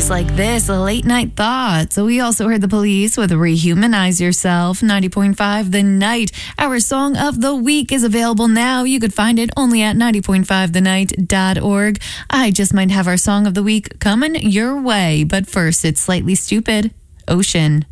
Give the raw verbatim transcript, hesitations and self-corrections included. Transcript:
like this, late night thoughts. So we also heard The Police with Rehumanize Yourself. ninety point five The Night. Our song of the week is available now. You could find it only at ninety point five the night dot org. I just might have our song of the week coming your way. But first, it's Slightly Stupid, Ocean.